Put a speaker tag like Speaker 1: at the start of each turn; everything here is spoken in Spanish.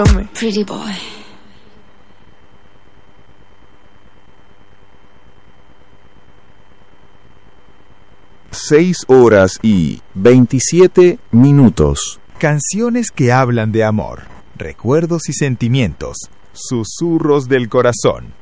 Speaker 1: Pretty boy.
Speaker 2: 6:27.
Speaker 3: Canciones que hablan de amor, recuerdos y sentimientos, susurros del corazón.